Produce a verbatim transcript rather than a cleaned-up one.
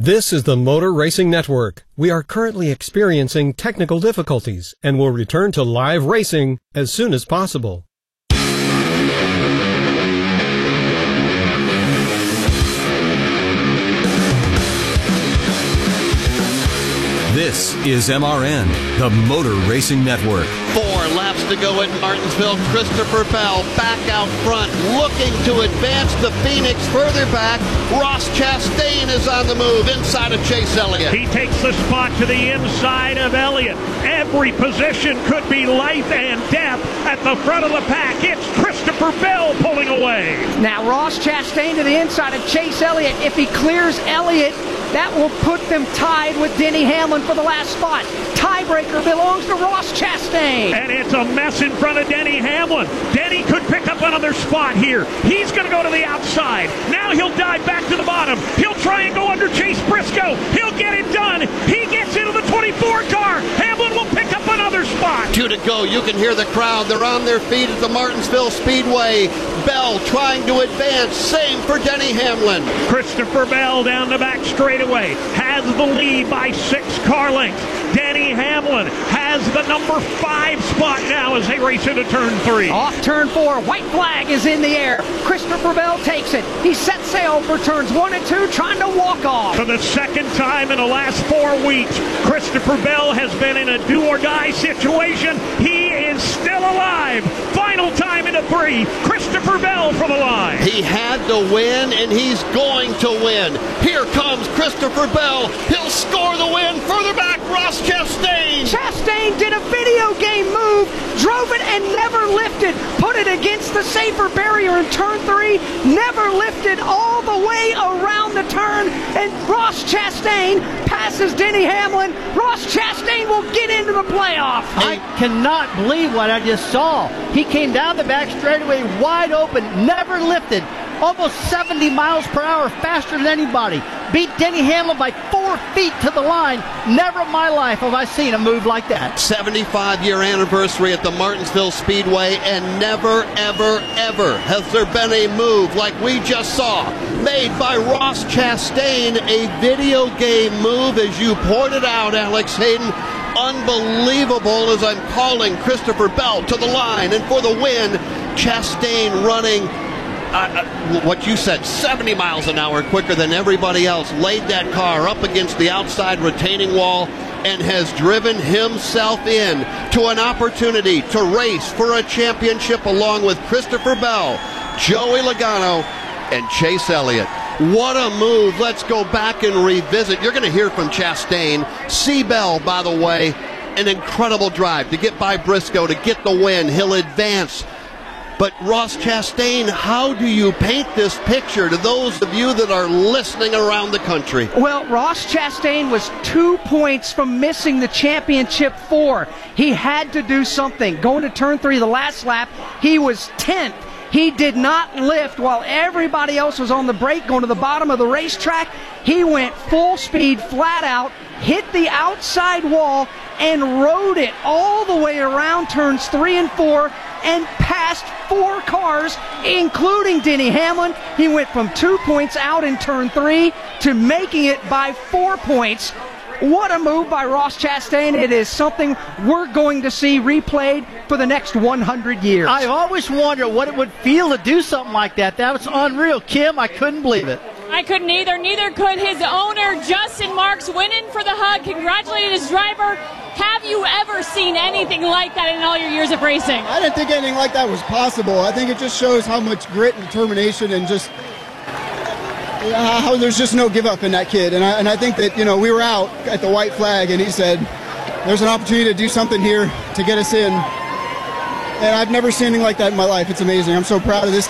This is the Motor Racing Network. We are currently experiencing technical difficulties and will return to live racing as soon as possible. This is M R N, the Motor Racing Network. Four laps to go at Martinsville. Christopher Bell back out front, looking to advance the Phoenix further back. Ross Chastain is on the move inside of Chase Elliott. He takes the spot to the inside of Elliott. Every position could be life and death at the front of the pack. It's Christopher Bell pulling away. Now Ross Chastain to the inside of Chase Elliott. If he clears Elliott, that will put them tied with Denny Hamlin for the last spot. Tiebreaker belongs to Ross Chastain. And it's a mess in front of Denny Hamlin. Denny could pick up another spot here. He's going to go to the outside. Now he'll dive back to the bottom. He'll try and go under Chase Briscoe. He'll get it done. He gets into the twenty-four car. Hamlin will pick up another spot. Two to go. You can hear the crowd. They're on their feet at the Martinsville Speedway. Bell trying to advance. Same for Denny Hamlin. Christopher Bell down the back straightaway has the lead by six car lengths. Denny Hamlin has the number five spot now as they race into turn three. Off turn four, white flag is in the air. Christopher Bell takes it. He sets sail for turns one and two, trying to walk off. For the second time in the last four weeks, Christopher Bell has been in a do-or-die situation. He is still alive. Final time into three. Christopher Bell from the line. He had to win, and he's going to win. Here comes Christopher Bell. He'll score the win. Further back, Ross Chastain. Chastain did a video game move, drove it and never lifted. Put it against the safer barrier in turn three. Never lifted all the way around the turn. And Ross Chastain passes Denny Hamlin. Ross Chastain will get into the playoff. I cannot believe what I just saw. He came down the back straightaway wide open, never lifted. Almost seventy miles per hour faster than anybody. Beat Denny Hamlin by four feet to the line. Never in my life have I seen a move like that. seventy-five year anniversary at the Martinsville Speedway, and never, ever, ever has there been a move like we just saw made by Ross Chastain. A video game move, as you pointed out, Alex Hayden. Unbelievable, as I'm calling Christopher Bell to the line, and for the win, Chastain running Uh, uh, what you said, seventy miles an hour quicker than everybody else, laid that car up against the outside retaining wall and has driven himself in to an opportunity to race for a championship along with Christopher Bell, Joey Logano, and Chase Elliott. What a move. Let's go back and revisit. You're going to hear from Chastain. See Bell, by the way, an incredible drive to get by Briscoe, to get the win. He'll advance. But Ross Chastain, how do you paint this picture to those of you that are listening around the country? Well, Ross Chastain was two points from missing the championship four. He had to do something. Going to turn three, the last lap, he was tenth. He did not lift while everybody else was on the brake going to the bottom of the racetrack. He went full speed, flat out, hit the outside wall, and rode it all the way around turns three and four and passed four cars, including Denny Hamlin. He went from two points out in turn three to making it by four points. What a move by Ross Chastain. It is something we're going to see replayed for the next one hundred years. I always wondered what it would feel to do something like that. That was unreal. Kim, I couldn't believe it. I couldn't either. Neither could his owner, Justin Marks, winning for the hug. Congratulating his driver. Have you ever seen anything like that in all your years of racing? I didn't think anything like that was possible. I think it just shows how much grit and determination and just how there's just no give up in that kid. And I, and I think that, you know, we were out at the white flag and he said, there's an opportunity to do something here to get us in. And I've never seen anything like that in my life. It's amazing. I'm so proud of this